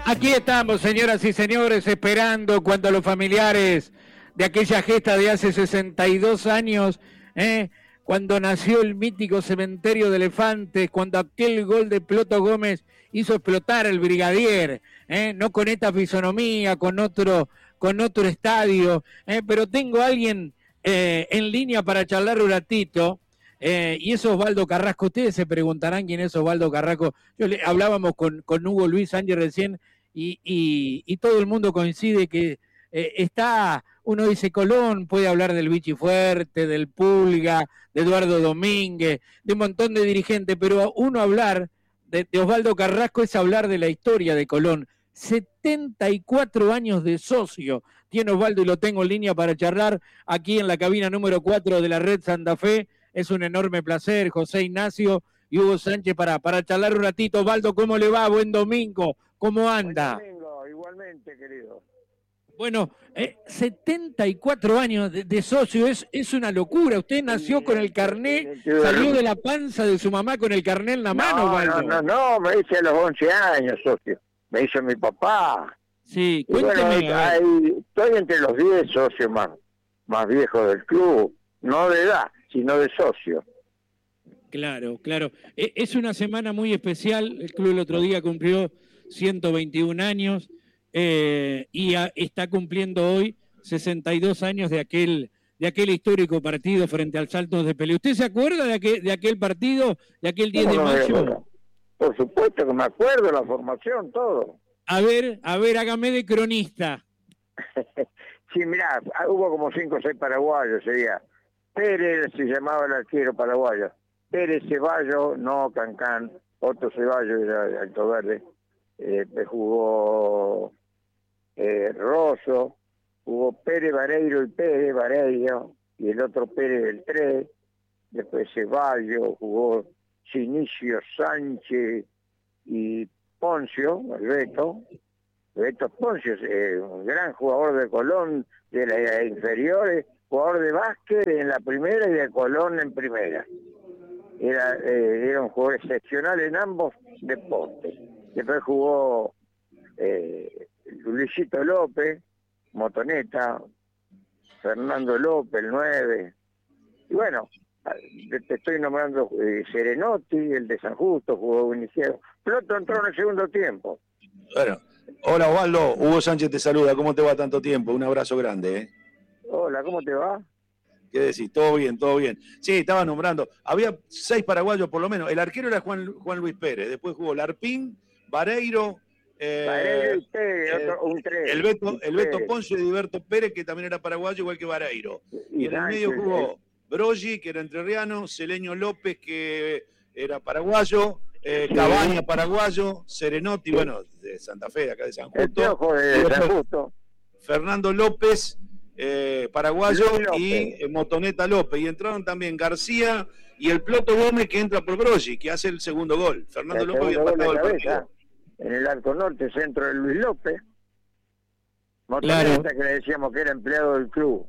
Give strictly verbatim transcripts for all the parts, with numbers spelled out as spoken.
Aquí estamos, señoras y señores, esperando cuando los familiares de aquella gesta de hace sesenta y dos años, ¿eh? Cuando nació el mítico cementerio de elefantes, cuando aquel gol de Ploto Gómez hizo explotar el Brigadier, ¿eh? No con esta fisonomía, con otro, con otro estadio, ¿eh? Pero tengo a alguien eh, en línea para charlar un ratito. Eh, y es Osvaldo Carrasco. Ustedes se preguntarán quién es Osvaldo Carrasco. Yo le, hablábamos con, con Hugo Luis Sánchez recién y, y, y todo el mundo coincide que eh, está, uno dice Colón, puede hablar del Vichy Fuerte, del Pulga, de Eduardo Domínguez, de un montón de dirigentes, pero uno hablar de, de Osvaldo Carrasco es hablar de la historia de Colón. setenta y cuatro años de socio tiene Osvaldo y lo tengo en línea para charlar aquí en la cabina número cuatro de la Red Santa Fe. Es un enorme placer, José Ignacio y Hugo Sánchez, para, para charlar un ratito. Osvaldo, ¿cómo le va? Buen domingo, ¿cómo anda? Buen domingo, igualmente, querido. Bueno, eh, setenta y cuatro años de, de socio, es, es una locura. Usted nació con el carné, salió de la panza de su mamá con el carné en la no, mano, Osvaldo. No, no, no, me hice a los once años, socio. Me hizo mi papá. Sí, y cuénteme. Bueno, hay, estoy entre los diez socios más, más viejos del club, no de edad, sino de socio. Claro, claro. Es una semana muy especial. El club el otro día cumplió ciento veintiún años eh, y a, está cumpliendo hoy sesenta y dos años de aquel de aquel histórico partido frente al Saltos de Pelé. ¿Usted se acuerda de aquel, de aquel partido, de aquel diez de mayo? Por supuesto que me acuerdo, la formación, todo. A ver, a ver, hágame de cronista. Sí, mirá, hubo como cinco o seis paraguayos ese día. Pérez se llamaba el arquero paraguayo. Pérez Ceballos, no Cancán, otro Ceballos era de Alto Verde. Eh, jugó eh, Rosso, jugó Pérez Vareiro y Pérez Vareiro, y el otro Pérez del tres. Después Ceballos, jugó Sinicio Sánchez y Poncio, el Beto. Beto Poncio, eh, un gran jugador de Colón, de las inferiores, jugador de básquet en la primera y de Colón en primera. Era, eh, era un jugador excepcional en ambos deportes. Después jugó eh, Luisito López, Motoneta, Fernando López, el nueve. Y bueno, te estoy nombrando eh, Serenotti, el de San Justo, jugó Vinicius. Ploto entró en el segundo tiempo. Bueno, hola Osvaldo, Hugo Sánchez te saluda. ¿Cómo te va tanto tiempo? Un abrazo grande, ¿eh? Hola, ¿cómo te va? ¿Qué decís? Todo bien, todo bien. Sí, estaba nombrando. Había seis paraguayos por lo menos. El arquero era Juan, Juan Luis Pérez. Después jugó Larpín, Vareiro, eh, Vareiro y Pérez, eh, otro, un tres. el Beto, el Beto Poncio y Ediberto Pérez, que también era paraguayo, igual que Vareiro. Y, y en el medio jugó Broggi, que era entrerriano, Celeño López, que era paraguayo, eh, sí. Cabaña, paraguayo, Serenotti, sí. Bueno, de Santa Fe, de acá de San Justo. El ojo de San Justo. Fernando López, Eh, paraguayo, y eh, Motoneta López, y entraron también García y el Ploto Gómez, que entra por Broggi, que hace el segundo gol. Fernando el López había empatado el partido. En el arco norte, centro de Luis López. Motoneta, claro, que le decíamos que era empleado del club.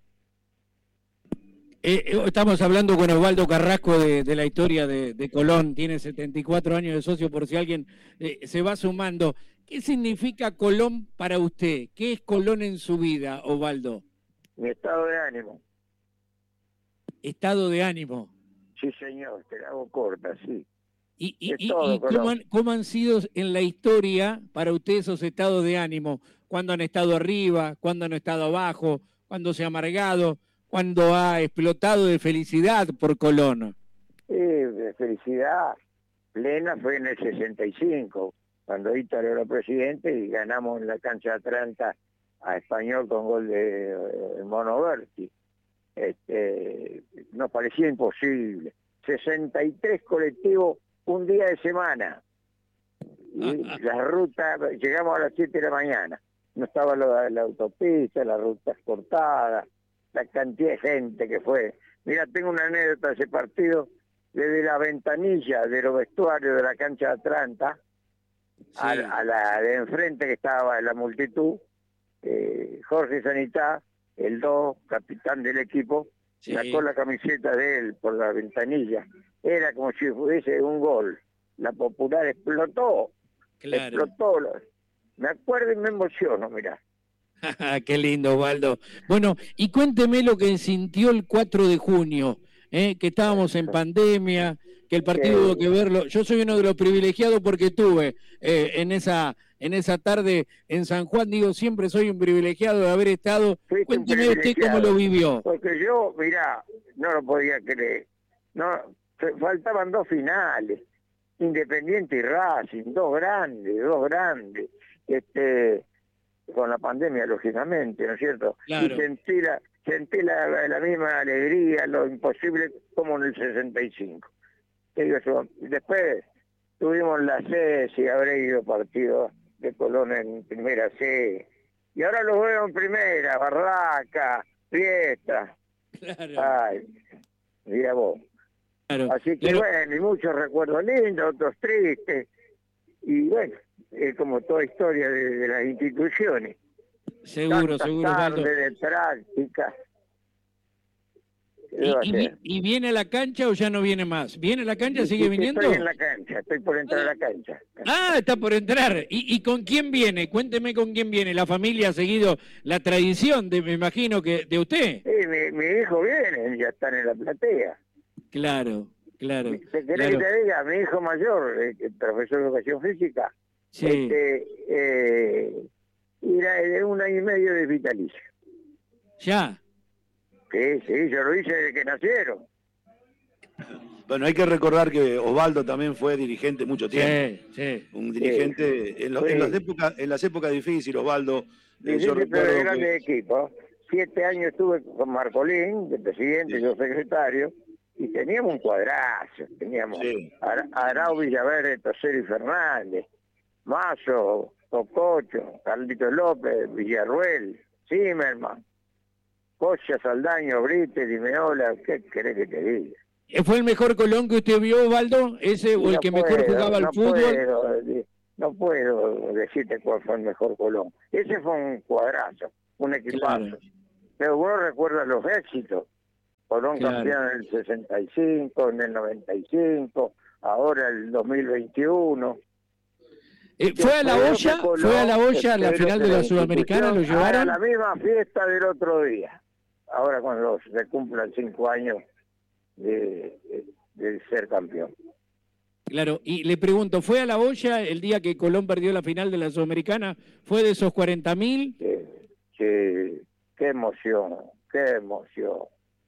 Eh, estamos hablando con Osvaldo Carrasco de, de la historia de, de Colón. Tiene setenta y cuatro años de socio, por si alguien eh, se va sumando. ¿Qué significa Colón para usted? ¿Qué es Colón en su vida, Osvaldo? Mi estado de ánimo. ¿Estado de ánimo? Sí, señor, te la hago corta, sí. ¿Y, y, y, todo, y cómo, han, cómo han sido en la historia para usted esos estados de ánimo? ¿Cuándo han estado arriba? ¿Cuándo han estado abajo? ¿Cuándo se ha amargado? ¿Cuándo ha explotado de felicidad por Colón? Sí, de felicidad plena fue en el sesenta y cinco, cuando Ítalo era presidente y ganamos en la cancha de Atlanta a Español con gol de eh, Mono Berti. Este, nos parecía imposible. sesenta y tres colectivos un día de semana. Y la ruta, llegamos a las siete de la mañana. No estaba la, la autopista, las rutas cortadas, la cantidad de gente que fue. Mira, tengo una anécdota de ese partido, desde la ventanilla de los vestuarios de la cancha de Atlanta, sí, a, a la de enfrente que estaba la multitud, eh, Jorge Sanitá, el dos, capitán del equipo, sí, sacó la camiseta de él por la ventanilla. Era como si fuese un gol. La Popular explotó, claro, explotó. Me acuerdo y me emociono, mirá. Qué lindo, Osvaldo. Bueno, y cuénteme lo que sintió el cuatro de junio, ¿eh? Que estábamos en pandemia, que el partido hubo que verlo. Yo soy uno de los privilegiados porque estuve eh, en esa en esa tarde en San Juan. Digo, siempre soy un privilegiado de haber estado. Fuiste Cuénteme usted cómo lo vivió. Porque yo, mirá, no lo podía creer. No, faltaban dos finales, Independiente y Racing, dos grandes, dos grandes. Este... con la pandemia, lógicamente, ¿no es cierto? Claro. Y sentí, la, sentí la, la misma alegría, lo imposible, como en el sesenta y cinco. Te digo eso. Después tuvimos la C, si habré ido partido de Colón en primera C. Y ahora los veo en primera, barraca, fiesta. Claro. Ay, mira vos. Claro. Así que Pero... bueno, y muchos recuerdos lindos, otros tristes. Y bueno, es como toda historia de, de las instituciones. Seguro, Tantas seguro, Osvaldo. tardes de práctica. ¿Y, y, ¿Y viene a la cancha o ya no viene más? ¿Viene a la cancha? ¿Sigue viniendo? Estoy en la cancha, estoy por entrar a la cancha. Ah, está por entrar. ¿Y, y con quién viene? Cuénteme con quién viene. ¿La familia ha seguido la tradición, de, me imagino, que de usted? Sí, mi, mi hijo viene, ya están en la platea. Claro, claro. ¿Te querés claro. que te diga? Mi hijo mayor, el profesor de educación física, Sí. este, eh, era de un año y medio de vitalicio. ¿Ya? Sí, sí, yo lo hice desde que nacieron. Bueno, hay que recordar que Osvaldo también fue dirigente mucho tiempo. Sí, sí. Un dirigente sí. en, lo, Sí. en, las épocas, en las épocas difíciles, Osvaldo. Eh, yo Dirigente pero de recuerdo grande que... equipo. Siete años estuve con Marcolín, de presidente, Sí. yo secretario, y teníamos un cuadrazo. Teníamos Sí. Ara- Arau Villaverde, Tosero y Fernández, Mazo, Cococho, Carlitos López, Villarruel, Zimmerman, Cocha, Saldaño, Brite, Dimeola, ¿qué querés que te diga? ¿Fue el mejor Colón que usted vio, Osvaldo? ¿Ese o el No que puedo, mejor jugaba al no fútbol? Puedo, no puedo decirte cuál fue el mejor Colón. Ese fue un cuadrazo, un equipazo. Claro. Pero uno recuerda los éxitos. Colón Claro. campeón en el sesenta y cinco, en el noventa y cinco, ahora el dos mil veintiuno. Eh, ¿Fue a la Espero olla? que Colón- ¿Fue a la olla a la espero final que de la la Sudamericana? ¿Lo institución haga llevaron? la misma fiesta del otro día. Ahora cuando se cumplan cinco años de, de, de ser campeón. Claro, y le pregunto, ¿fue a la olla el día que Colón perdió la final de la Sudamericana? ¿Fue de esos cuarenta mil? Sí, sí, qué emoción, qué emoción.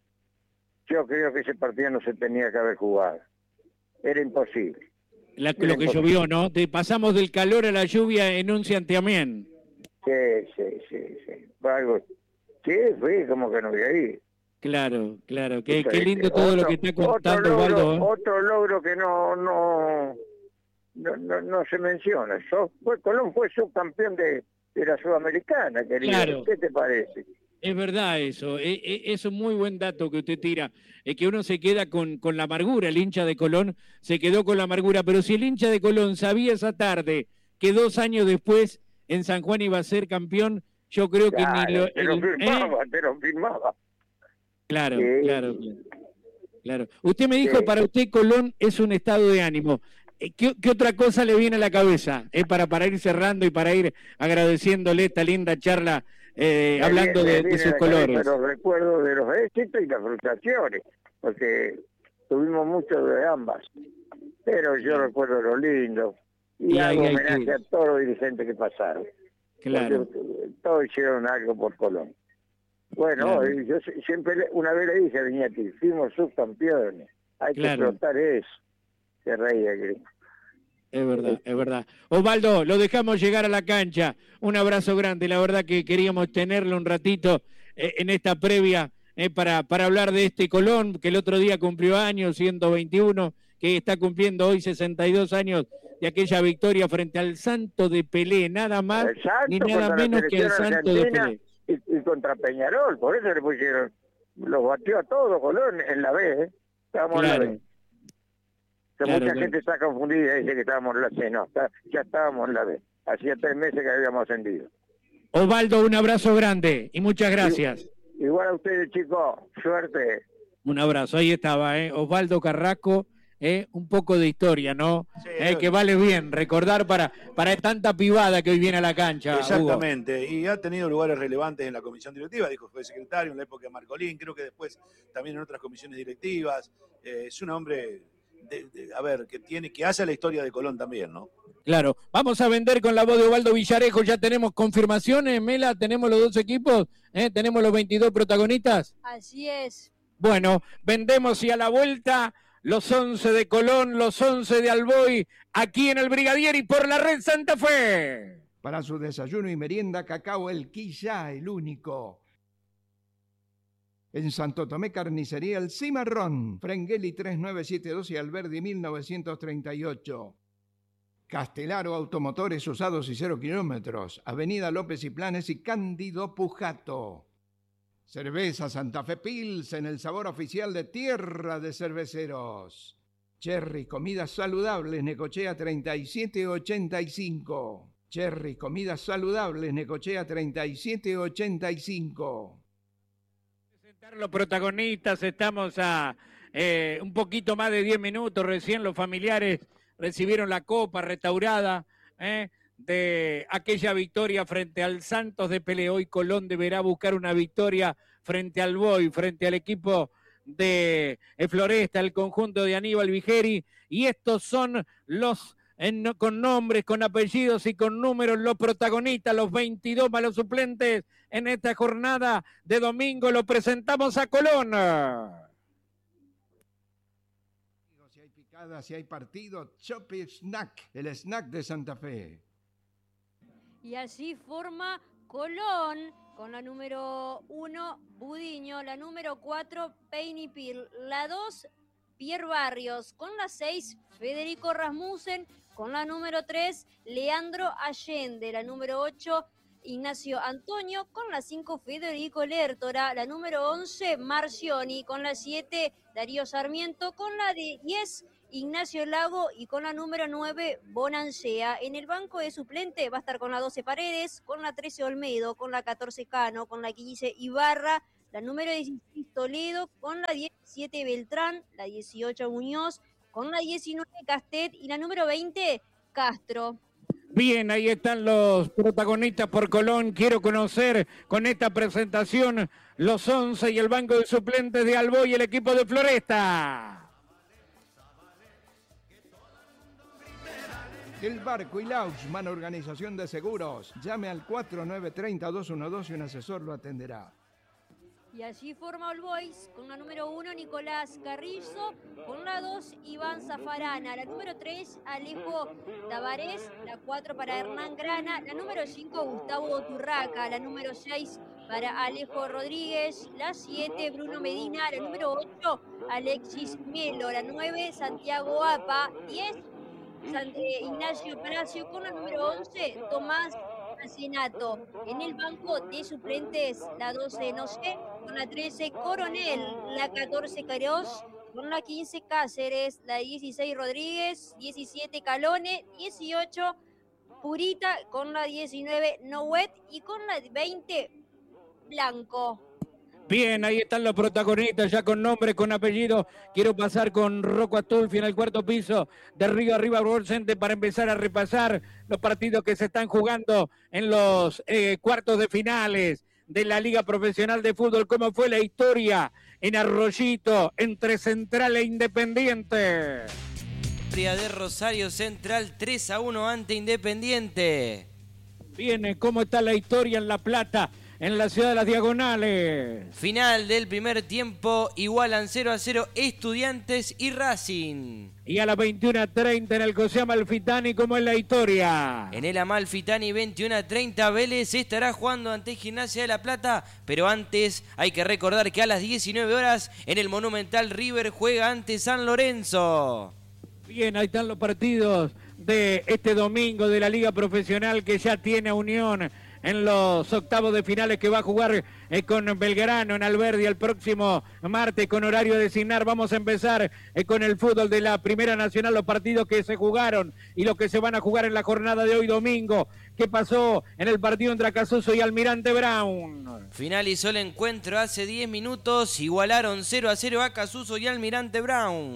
Yo creo que ese partido no se tenía que haber jugado. Era imposible. La, Era lo que imposible. llovió, ¿no? De, pasamos del calor a la lluvia en un santiamén. Sí, sí, sí, sí. Fue algo, sí, fui como que no voy a ir. Claro, claro. Qué, qué Otro- lindo todo lo que está contando, otro logro, Osvaldo. ¿eh? Otro logro que no no no, no, no se menciona. So- fue, Colón fue subcampeón de, de la Sudamericana, querido. Claro. ¿Qué te parece? Es verdad eso, e- e- es un muy buen dato que usted tira, es que uno se queda con, con la amargura, el hincha de Colón se quedó con la amargura, pero si el hincha de Colón sabía esa tarde que dos años después en San Juan iba a ser campeón, yo creo que Claro, ni lo... te lo el- firmaba, ¿eh? te lo firmaba. Claro, Sí. claro, claro. Usted me dijo, Sí. para usted Colón es un estado de ánimo. Eh, ¿Qué, qué otra cosa le viene a la cabeza? Eh, para, para ir cerrando y para ir agradeciéndole esta linda charla, eh, Me hablando viene- de, me de viene sus a la cabeza colores. Los recuerdos de los éxitos y las frustraciones, porque tuvimos mucho de ambas. Pero yo recuerdo lo lindo y, Y ahí hago hay homenaje que- a todos los dirigentes que pasaron. Claro. Porque todos hicieron algo por Colón. Bueno, Claro. y yo si- siempre, le- una vez le dije a Viñati, fuimos subcampeones, hay Claro. que explotar eso. Se reía el gringo. Es verdad, es verdad. Osvaldo, lo dejamos llegar a la cancha. Un abrazo grande. La verdad que queríamos tenerlo un ratito eh, en esta previa eh, para, para hablar de este Colón, que el otro día cumplió años, ciento veintiuno, que está cumpliendo hoy sesenta y dos años de aquella victoria frente al Santo de Pelé. Nada más El Santo ni nada contra la menos que el selección Santo de argentina Pelé. y, y contra Peñarol, por eso le pusieron, los batió a todos Colón en la B, ¿eh? Estábamos Claro. en la B. Que Claro, mucha claro. gente está confundida y dice que estábamos en la C, no, está- ya estábamos en la B. Hacía tres meses que habíamos ascendido. Osvaldo, un abrazo grande y muchas gracias. Igual a ustedes, chicos, suerte. Un abrazo. Ahí estaba, ¿eh? Osvaldo Carrasco, eh, un poco de historia, ¿no? Sí, eh, que vale bien recordar para, para tanta pibada que hoy viene a la cancha. Exactamente, Hugo. Y ha tenido lugares relevantes en la comisión directiva, dijo fue secretario en la época de Marcolín, creo que después también en otras comisiones directivas. Eh, es un hombre, de, de, a ver, que tiene, que hace la historia de Colón también, ¿no? Claro, vamos a vender con la voz de Osvaldo Villarejo, ya tenemos confirmaciones, Mela, tenemos los dos equipos, ¿eh? Tenemos los veintidós protagonistas. Así es. Bueno, vendemos y a la vuelta los once de Colón, los once de Alboy, aquí en el Brigadier y por la Red Santa Fe. Para su desayuno y merienda, Cacao El Quilla, el único. En Santo Tomé, Carnicería El Cimarrón, Frengeli tres nueve siete dos y Alberdi mil novecientos treinta y ocho. Castelaro Automotores Usados y Cero Kilómetros, Avenida López y Planes y Cándido Pujato. Cerveza Santa Fe Pilsen, el sabor oficial de Tierra de Cerveceros. Cherry, comidas saludables, Necochea treinta y siete ochenta y cinco. Cherry, comidas saludables, Necochea treinta y siete ochenta y cinco. Presentar los protagonistas, estamos a eh, un poquito más de diez minutos, recién los familiares recibieron la copa restaurada, ¿eh? de aquella victoria frente al Santos de Pelé. Hoy Colón deberá buscar una victoria frente al Boy, frente al equipo de Floresta, el conjunto de Aníbal Vigeri, y estos son los, en, con nombres, con apellidos y con números, los protagonistas, los veintidós más los suplentes en esta jornada de domingo. Lo presentamos a Colón. Si hay picada, si hay partido, Chopi Snack, el snack de Santa Fe. Y así forma Colón con la número uno, Budiño, la número cuatro, Peinipil, la dos, Pierre Barrios, con la seis, Federico Rasmussen, con la número tres, Leandro Allende, la número ocho, Ignacio Antonio, con la cinco, Federico Lertora, la número once, Marcioni, con la siete, Darío Sarmiento, con la diez, Ignacio Lago y con la número nueve, Bonancea. En el banco de suplente va a estar con la doce Paredes, con la trece Olmedo, con la catorce Cano, con la quince Ibarra, la número dieciséis Toledo, con la diecisiete Beltrán, la dieciocho Muñoz, con la diecinueve Castet y la número veinte Castro. Bien, ahí están los protagonistas por Colón. Quiero conocer con esta presentación los once y el banco de suplentes de Alboy y el equipo de Floresta. El Barco y Lauchman, organización de seguros. Llame al cuatro nueve tres cero dos uno dos y un asesor lo atenderá. Y allí forma All Boys con la número uno, Nicolás Carrizo, con la dos, Iván Zafarana, la número tres, Alejo Tavares, la cuatro para Hernán Grana, la número cinco, Gustavo Turraca, la número seis para Alejo Rodríguez, la siete, Bruno Medina, la número ocho, Alexis Melo, la nueve, Santiago Apa, diez, Ignacio Palacio, con la número once, Tomás Senato. En el banco de suplentes, la doce, no sé, con la trece, Coronel, la catorce, Caros, con la quince, Cáceres, la dieciséis, Rodríguez, diecisiete, Calone, dieciocho, Purita, con la diecinueve, Nouet y con la veinte, Blanco. Bien, ahí están los protagonistas, ya con nombre, con apellido. Quiero pasar con Rocco Astolfi en el cuarto piso de Río Arriba World Center para empezar a repasar los partidos que se están jugando en los eh, cuartos de finales de la Liga Profesional de Fútbol. ¿Cómo fue la historia en Arroyito entre Central e Independiente? De Rosario Central tres a uno ante Independiente. Bien, ¿cómo está la historia en La Plata? En la ciudad de las Diagonales. Final del primer tiempo, igualan cero a cero Estudiantes y Racing. Y a las veintiuna treinta en el José Amalfitani, ¿cómo es la historia? En el Amalfitani, veintiuna treinta, Vélez estará jugando ante Gimnasia de La Plata, pero antes hay que recordar que a las diecinueve horas en el Monumental River juega ante San Lorenzo. Bien, ahí están los partidos de este domingo de la Liga Profesional que ya tiene a Unión en los octavos de finales que va a jugar eh, con Belgrano en Alberdi el próximo martes con horario de designar. Vamos a empezar eh, con el fútbol de la Primera Nacional, los partidos que se jugaron y los que se van a jugar en la jornada de hoy domingo. ¿Qué pasó en el partido entre Acasuso y Almirante Brown? Finalizó el encuentro hace diez minutos, igualaron cero a cero Acasuso y Almirante Brown.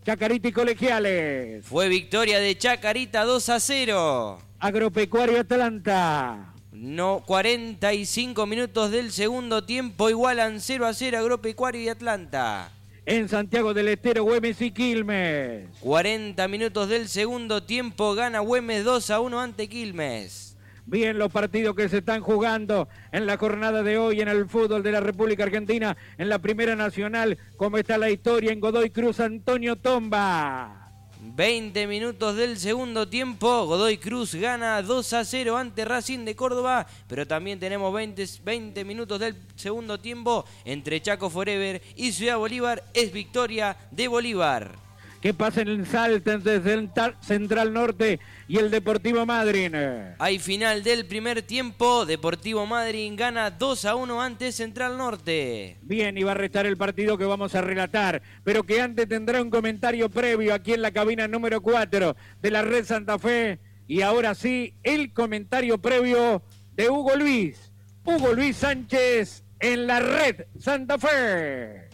Chacarita y Colegiales. Fue victoria de Chacarita dos a cero. Agropecuario Atlanta. No, cuarenta y cinco minutos del segundo tiempo igualan cero a cero Agropecuario y Atlanta. En Santiago del Estero, Güemes y Quilmes. cuarenta minutos del segundo tiempo gana Güemes dos a uno ante Quilmes. Bien los partidos que se están jugando en la jornada de hoy en el fútbol de la República Argentina, en la Primera Nacional, como está la historia en Godoy Cruz, Antonio Tomba. veinte minutos del segundo tiempo, Godoy Cruz gana dos a cero ante Racing de Córdoba, pero también tenemos veinte, veinte minutos del segundo tiempo entre Chaco Forever y Ciudad Bolívar, es victoria de Bolívar. ¿Qué pasa en el Salta desde Central Norte y el Deportivo Madryn? Hay final del primer tiempo, Deportivo Madryn gana dos a uno ante Central Norte. Bien, y va a restar el partido que vamos a relatar, pero que antes tendrá un comentario previo aquí en la cabina número cuatro de la Red Santa Fe. Y ahora sí, el comentario previo de Hugo Luis. Hugo Luis Sánchez en la Red Santa Fe.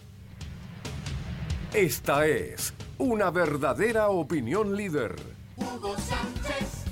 Esta es una verdadera opinión líder. Hugo Sánchez.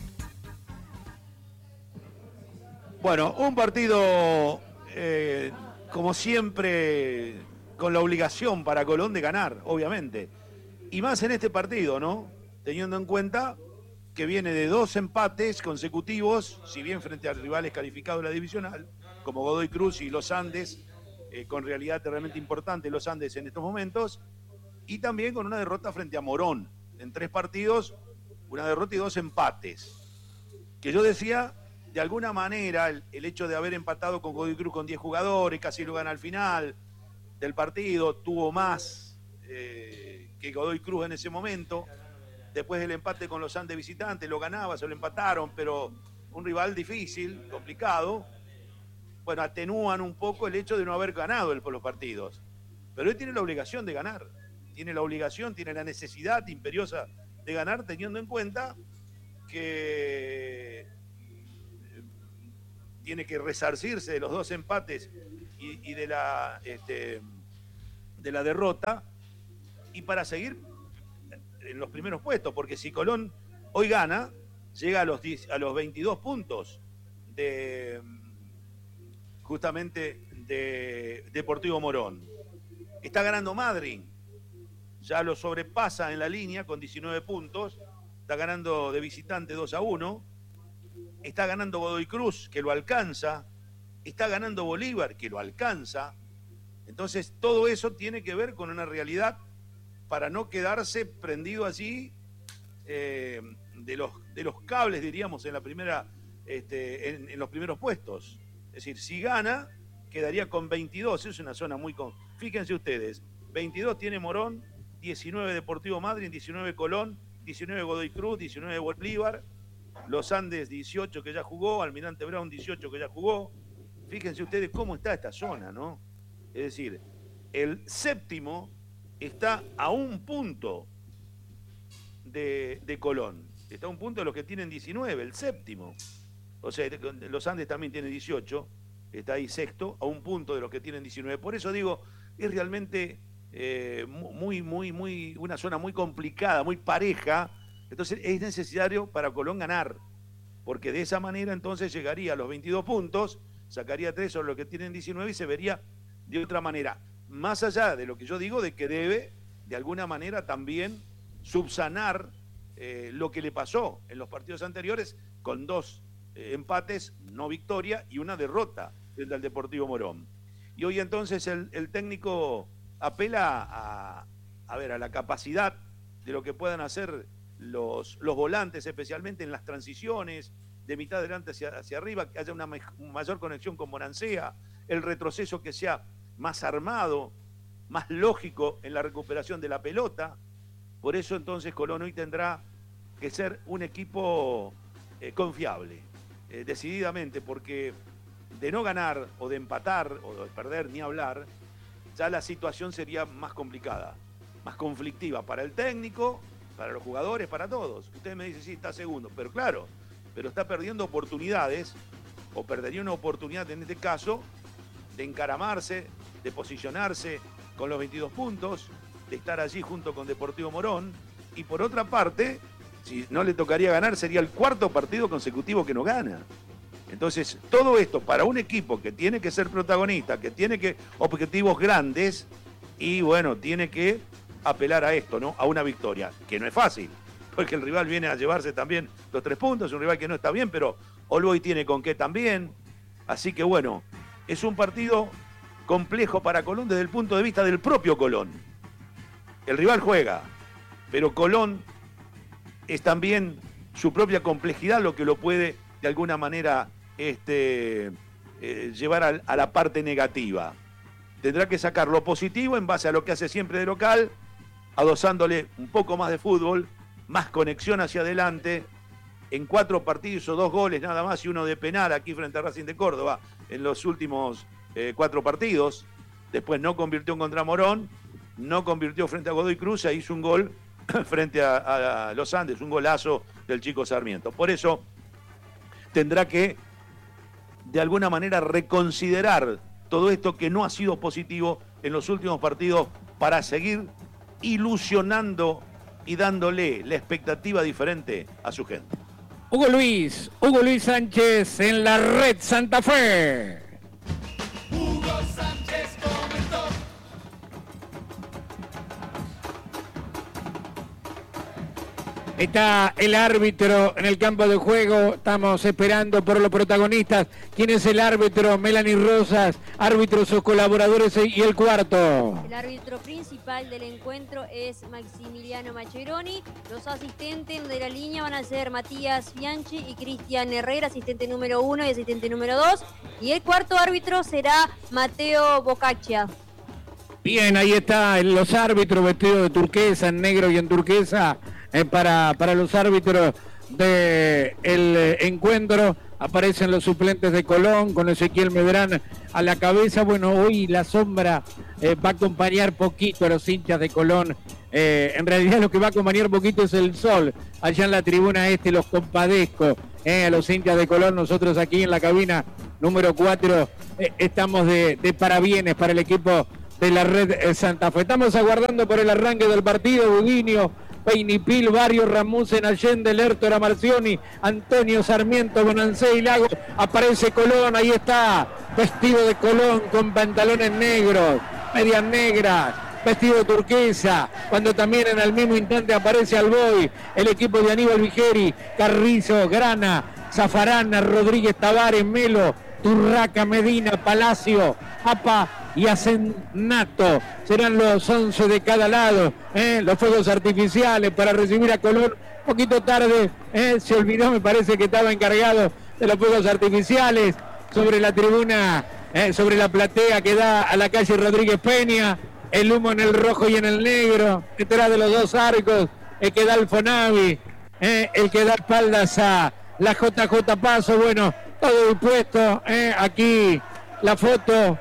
Bueno, un partido, eh, como siempre, con la obligación para Colón de ganar, obviamente. Y más en este partido, ¿no? Teniendo en cuenta que viene de dos empates consecutivos, si bien frente a rivales calificados de la divisional, como Godoy Cruz y Los Andes, eh, con realidad realmente importante Los Andes en estos momentos, y también con una derrota frente a Morón. En tres partidos, una derrota y dos empates. Que yo decía, de alguna manera, el, el hecho de haber empatado con Godoy Cruz con diez jugadores, casi lo gana al final del partido, tuvo más eh, que Godoy Cruz en ese momento. Después del empate con los Andes visitantes, lo ganaba, se lo empataron, pero un rival difícil, complicado. Bueno, atenúan un poco el hecho de no haber ganado el, los partidos. Pero él tiene la obligación de ganar. Tiene la obligación, tiene la necesidad imperiosa de ganar, teniendo en cuenta que tiene que resarcirse de los dos empates y, y de, la, este, de la derrota, y para seguir en los primeros puestos, porque si Colón hoy gana, llega a los, diez, a los veintidós puntos de justamente de Deportivo Morón. Está ganando Madryn. Ya lo sobrepasa en la línea con diecinueve puntos, está ganando de visitante dos a uno, está ganando Godoy Cruz, que lo alcanza, está ganando Bolívar, que lo alcanza. Entonces todo eso tiene que ver con una realidad para no quedarse prendido allí eh, de, los, de los cables, diríamos, en, la primera, este, en, en los primeros puestos. Es decir, si gana, quedaría con veintidós, es una zona muy... Con... Fíjense ustedes, veintidós tiene Morón, diecinueve Deportivo Madryn, diecinueve Colón, diecinueve Godoy Cruz, diecinueve Bolívar, Los Andes dieciocho que ya jugó, Almirante Brown dieciocho que ya jugó. Fíjense ustedes cómo está esta zona, ¿no? Es decir, el séptimo está a un punto de, de Colón, está a un punto de los que tienen diecinueve, el séptimo. O sea, Los Andes también tiene dieciocho, está ahí sexto, a un punto de los que tienen diecinueve. Por eso digo, es realmente... Eh, muy, muy, muy, una zona muy complicada, muy pareja. Entonces es necesario para Colón ganar, porque de esa manera entonces llegaría a los veintidós puntos, sacaría tres sobre lo que tienen diecinueve y se vería de otra manera. Más allá de lo que yo digo, de que debe de alguna manera también subsanar eh, lo que le pasó en los partidos anteriores con dos eh, empates, no victoria, y una derrota frente al Deportivo Morón. Y hoy entonces el, el técnico apela a, a ver, a la capacidad de lo que puedan hacer los, los volantes, especialmente en las transiciones, de mitad adelante hacia, hacia arriba, que haya una me, mayor conexión con Morancea, el retroceso que sea más armado, más lógico en la recuperación de la pelota. Por eso entonces Colón hoy tendrá que ser un equipo eh, confiable, eh, decididamente, porque de no ganar o de empatar o de perder ni hablar, ya la situación sería más complicada, más conflictiva para el técnico, para los jugadores, para todos. Usted me dice, sí, está segundo, pero claro, pero está perdiendo oportunidades, o perdería una oportunidad en este caso, de encaramarse, de posicionarse con los veintidós puntos, de estar allí junto con Deportivo Morón. Y por otra parte, si no le tocaría ganar, sería el cuarto partido consecutivo que no gana. Entonces, todo esto para un equipo que tiene que ser protagonista, que tiene que objetivos grandes y, bueno, tiene que apelar a esto, ¿no? A una victoria, que no es fácil, porque el rival viene a llevarse también los tres puntos, es un rival que no está bien, pero All Boys tiene con qué también. Así que, bueno, es un partido complejo para Colón desde el punto de vista del propio Colón. El rival juega, pero Colón es también su propia complejidad lo que lo puede, de alguna manera, este, eh, llevar a, a la parte negativa. Tendrá que sacar lo positivo en base a lo que hace siempre de local, adosándole un poco más de fútbol, más conexión hacia adelante. En cuatro partidos hizo dos goles nada más y uno de penal aquí frente a Racing de Córdoba en los últimos eh, cuatro partidos. Después no convirtió en contra Morón, no convirtió frente a Godoy Cruz e hizo un gol frente a, a los Andes, un golazo del chico Sarmiento. Por eso tendrá que de alguna manera reconsiderar todo esto que no ha sido positivo en los últimos partidos para seguir ilusionando y dándole la expectativa diferente a su gente. Hugo Luis, Hugo Luis Sánchez en la Red Santa Fe. Hugo Sánchez comentó. Está el árbitro en el campo de juego, estamos esperando por los protagonistas. ¿Quién es el árbitro? Melanie Rosas, árbitros, sus colaboradores y el cuarto. El árbitro principal del encuentro es Maximiliano Maccheroni. Los asistentes de la línea van a ser Matías Bianchi y Cristian Herrera, asistente número uno y asistente número dos. Y el cuarto árbitro será Mateo Bocaccia. Bien, ahí está los árbitros vestidos de turquesa, en negro y en turquesa. Eh, para, para los árbitros del eh, encuentro. Aparecen los suplentes de Colón con Ezequiel Medrán a la cabeza. Bueno, hoy la sombra eh, va a acompañar poquito a los hinchas de Colón. Eh, en realidad lo que va a acompañar poquito es el sol. Allá en la tribuna este los compadezco eh, a los hinchas de Colón. Nosotros aquí en la cabina número cuatro eh, estamos de, de parabienes para el equipo de la Red eh, Santa Fe. Estamos aguardando por el arranque del partido. Budinio, Peinipil, Barrio, Ramusen, Allende, Lertora, Marcioni, Antonio, Sarmiento, Bonancé y Lago. Aparece Colón, ahí está, vestido de Colón con pantalones negros, medias negras, vestido turquesa, cuando también en el mismo instante aparece Alboy, el equipo de Aníbal Vigeri, Carrizo, Grana, Zafarana, Rodríguez, Tavares, Melo, Turraca, Medina, Palacio, Apa y Asenato. Serán los once de cada lado, ¿eh? Los fuegos artificiales para recibir a Colón. Un poquito tarde, ¿eh? Se olvidó, me parece que estaba encargado de los fuegos artificiales sobre la tribuna, ¿eh? Sobre la platea que da a la calle Rodríguez Peña. El humo en el rojo y en el negro, detrás de los dos arcos, el que da el Fonavi, ¿eh? El que da espaldas a la J J Paso. Bueno, todo dispuesto, ¿eh? Aquí la foto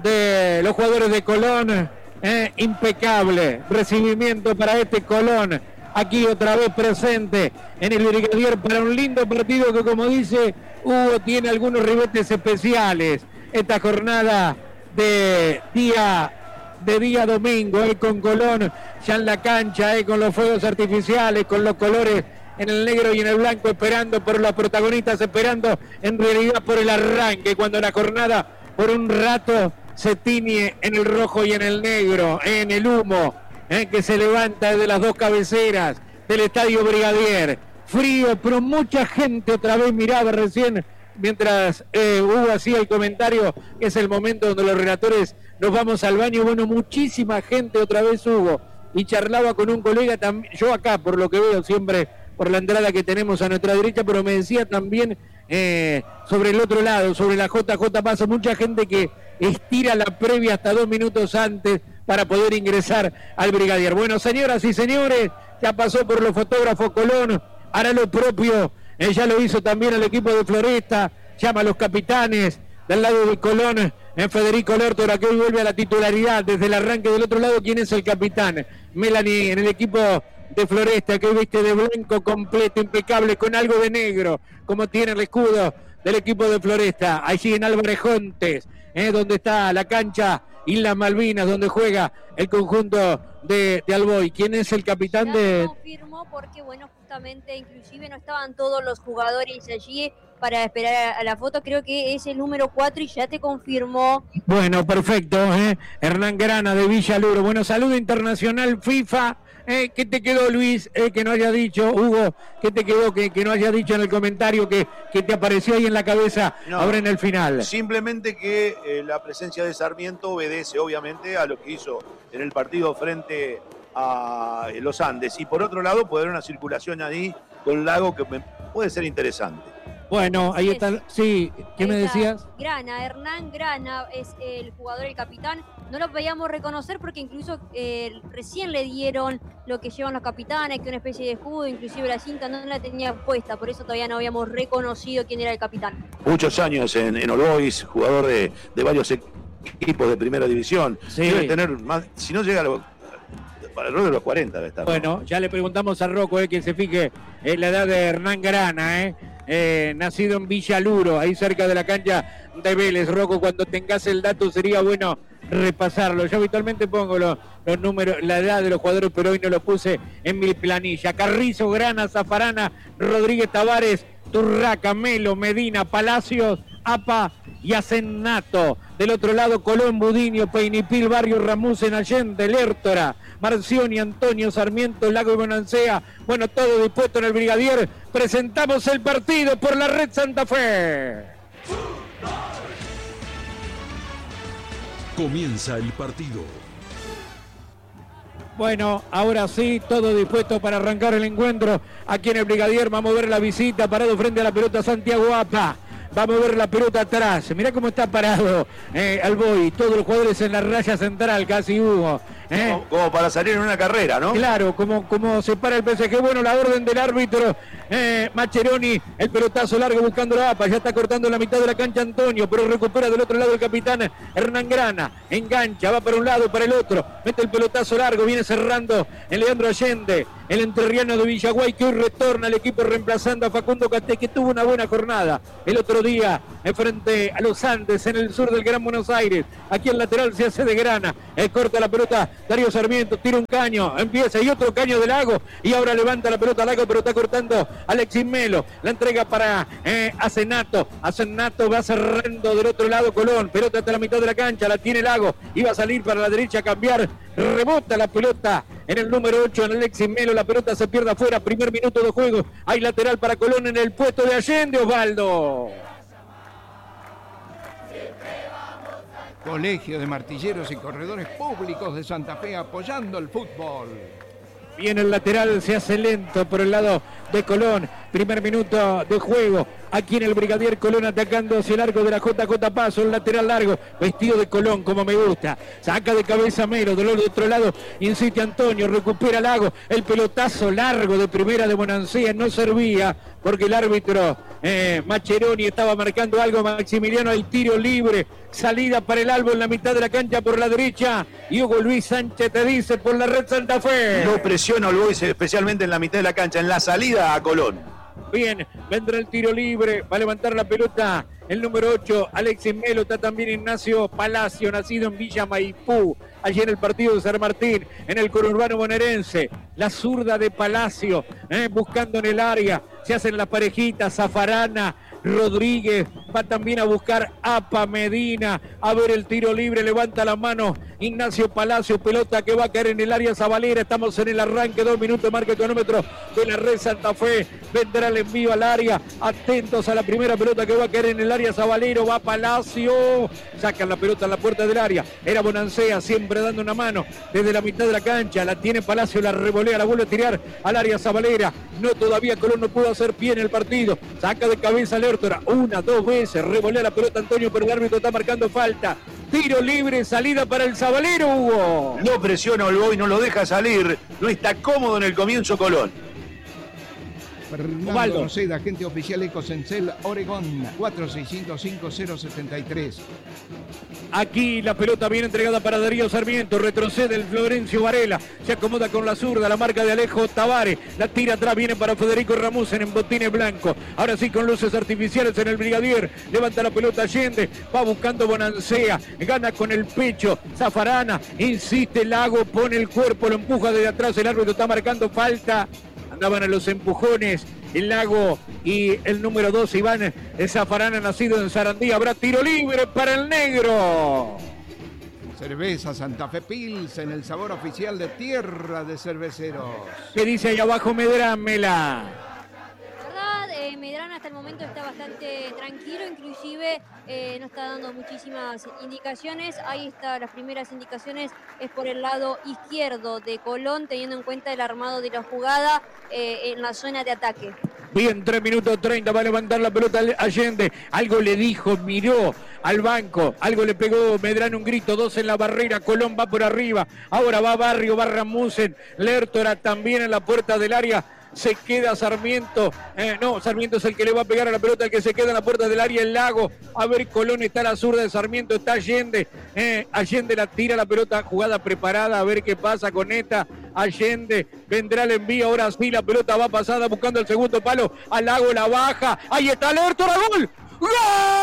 de los jugadores de Colón, ¿eh? Impecable recibimiento para este Colón, aquí otra vez presente en el Brigadier para un lindo partido que, como dice Hugo, tiene algunos ribetes especiales esta jornada de día de día domingo, ¿eh? Con Colón ya en la cancha, ¿eh? Con los fuegos artificiales, con los colores en el negro y en el blanco, esperando por los protagonistas, esperando en realidad por el arranque, cuando la jornada por un rato se tiñe en el rojo y en el negro, en el humo, eh, que se levanta de las dos cabeceras del Estadio Brigadier. Frío, pero mucha gente otra vez miraba recién, mientras eh, Hugo hacía el comentario, que es el momento donde los relatores nos vamos al baño. Bueno, muchísima gente otra vez, Hugo, y charlaba con un colega, también, yo acá, por lo que veo siempre, por la entrada que tenemos a nuestra derecha, pero me decía también eh, sobre el otro lado, sobre la J J Paso, mucha gente que estira la previa hasta dos minutos antes para poder ingresar al Brigadier. Bueno, señoras y señores, ya pasó por los fotógrafos Colón, hará lo propio, eh, ya lo hizo también el equipo de Floresta, llama a los capitanes del lado de Colón, eh, Federico Lertora, que hoy vuelve a la titularidad desde el arranque del otro lado. ¿Quién es el capitán? Melanie, en el equipo de Floresta, que hoy viste de blanco completo, impecable, con algo de negro, como tiene el escudo del equipo de Floresta. Allí en Álvarez Jontes, eh, donde está la cancha Islas Malvinas, donde juega el conjunto de, de Alboy. ¿Quién es el capitán ya de...? Confirmó porque, bueno, justamente, inclusive no estaban todos los jugadores allí para esperar a la foto. Creo que es el número cuatro y ya te confirmó. Bueno, perfecto. ¿eh? Hernán Grana de Villaluro. Bueno, saludo internacional FIFA. Eh, ¿Qué te quedó, Luis? Eh, que no haya dicho, Hugo, ¿qué te quedó que, que no haya dicho en el comentario que, que te apareció ahí en la cabeza No, ahora en el final? Simplemente que eh, la presencia de Sarmiento obedece obviamente a lo que hizo en el partido frente a los Andes. Y por otro lado puede haber una circulación ahí con Lago que me- puede ser interesante. Bueno, ahí Es- está. Sí, ¿qué me Esa decías? Grana, Hernán Grana es el jugador, el capitán. No lo podíamos reconocer porque incluso eh, recién le dieron lo que llevan los capitanes, que es una especie de escudo, inclusive la cinta no la tenía puesta, por eso todavía no habíamos reconocido quién era el capitán. Muchos años en, en All Boys, jugador de, de varios equipos de primera división. Sí. Debe tener más, si no llega a los, para el rol de los cuarenta debe estar. ¿no? Bueno, ya le preguntamos a Rocco eh, que se fije en la edad de Hernán Grana, eh. Eh, nacido en Villaluro, ahí cerca de la cancha de Vélez. Rocco, cuando tengas el dato sería bueno repasarlo. Yo habitualmente pongo los, los números, la edad de los jugadores, pero hoy no lo puse en mi planilla. Carrizo, Grana, Zafarana, Rodríguez, Tavares, Turraca, Melo, Medina, Palacios, Apa y Acennato. Del otro lado, Colón, Budiño, Peinipil, Barrio Ramusen, Allende, Lertora, Marcioni, Antonio, Sarmiento, Lago y Bonancea. Bueno, todo dispuesto en el Brigadier. Presentamos el partido por la Red Santa Fe. Comienza el partido. Bueno, ahora sí, todo dispuesto para arrancar el encuentro. Aquí en el Brigadier va a mover la visita, parado frente a la pelota Santiago Apa. Va a mover la pelota atrás. Mirá cómo está parado eh, Alboy. Todos los jugadores en la raya central, casi Hugo. ¿eh? Como, como para salir en una carrera, ¿no? Claro, como, como se para el P S G. Bueno, la orden del árbitro. Eh, Macheroni, el pelotazo largo buscando la A P A. Ya está cortando la mitad de la cancha Antonio, pero recupera del otro lado el capitán Hernán Grana. Engancha, va para un lado, para el otro. Mete el pelotazo largo, viene cerrando el Leandro Allende, el entrerriano de Villaguay, que hoy retorna al equipo reemplazando a Facundo Caté, que tuvo una buena jornada el otro día eh, frente a los Andes en el sur del Gran Buenos Aires. Aquí el lateral se hace de Grana, eh, corta la pelota Darío Sarmiento, tira un caño, empieza y otro caño de Lago, y ahora levanta la pelota Lago, pero está cortando Alexis Melo, la entrega para eh, Acennato. Acennato va cerrando del otro lado Colón, pelota hasta la mitad de la cancha, la tiene Lago, iba a salir para la derecha a cambiar, rebota la pelota en el número ocho, en Alexis Melo, la pelota se pierde afuera, primer minuto de juego, hay lateral para Colón en el puesto de Allende, Osvaldo. Colegio de Martilleros y Corredores Públicos de Santa Fe apoyando el fútbol. Viene el lateral, se hace lento por el lado de Colón. Primer minuto de juego. Aquí en el Brigadier Colón atacando hacia el arco de la J J Paso. El lateral largo, vestido de Colón como me gusta. Saca de cabeza Melo. Del otro lado insiste Antonio. Recupera Lago. El pelotazo largo de primera de Bonancea no servía porque el árbitro eh, Macheroni estaba marcando algo. Maximiliano, hay tiro libre. Salida para el Albo en la mitad de la cancha por la derecha. Y Hugo Luis Sánchez te dice por la Red Santa Fe. No presiona All Boys, especialmente en la mitad de la cancha, en la salida a Colón. Bien, vendrá el tiro libre, va a levantar la pelota el número ocho, Alexis Melo, está también Ignacio Palacio, nacido en Villa Maipú, allí en el partido de San Martín, en el conurbano bonaerense, la zurda de Palacio, eh, buscando en el área, se hacen las parejitas, Zafarana, Rodríguez, va también a buscar Apa Medina, a ver el tiro libre, levanta la mano Ignacio Palacio, pelota que va a caer en el área Zabalera, estamos en el arranque, dos minutos, marca el cronómetro de la Red Santa Fe, vendrá el envío al área, atentos a la primera pelota que va a caer en el área Zabalero, va Palacio, sacan la pelota en la puerta del área, era Bonancea, siempre dando una mano desde la mitad de la cancha, la tiene Palacio, la revolea, la vuelve a tirar al área Zabalera, no todavía Colón no pudo hacer pie en el partido, saca de cabeza Lertora, una, dos veces, revolea la pelota Antonio, pero el árbitro está marcando falta, tiro libre, salida para el Zabalero, Hugo. No presiona All Boys, no lo deja salir, no está cómodo en el comienzo Colón. Fernando Osvaldo. Roseda, agente oficial Ecosencel, Oregón, cuatro seis cero cinco cero siete tres. Aquí la pelota viene entregada para Darío Sarmiento, retrocede el Florencio Varela, se acomoda con la zurda, la marca de Alejo Tavares, la tira atrás, viene para Federico Ramusen en botines blancos, ahora sí con luces artificiales en el Brigadier, levanta la pelota Allende, va buscando Bonancea, gana con el pecho, Zafarana, insiste Lago, pone el cuerpo, lo empuja desde atrás, el árbitro está marcando falta, andaban a los empujones, el Lago y el número dos, Iván Zafarana, nacido en Sarandí. Habrá tiro libre para el negro. Cerveza Santa Fe Pilsen, el sabor oficial de Tierra de Cerveceros. ¿Qué dice ahí abajo Medrámela? La verdad, eh, Medrano hasta el momento está bastante tranquilo, inclusive eh, no está dando muchísimas indicaciones. Ahí están las primeras indicaciones, es por el lado izquierdo de Colón, teniendo en cuenta el armado de la jugada eh, en la zona de ataque. Bien, tres minutos treinta, va a levantar la pelota Allende. Algo le dijo, miró al banco, algo le pegó Medrano, un grito, dos en la barrera, Colón va por arriba, ahora va Barrio, va Ramusen, Lertora también en la puerta del área. Se queda Sarmiento, eh, no, Sarmiento es el que le va a pegar a la pelota, el que se queda en la puerta del área, el Lago, a ver, Colón está a la zurda de Sarmiento, está Allende, eh, Allende la tira la pelota, jugada preparada, a ver qué pasa con esta, Allende, vendrá el envío, ahora sí, la pelota va pasada buscando el segundo palo, al Lago la baja, ahí está Lertora, ¡gol! ¡Gol!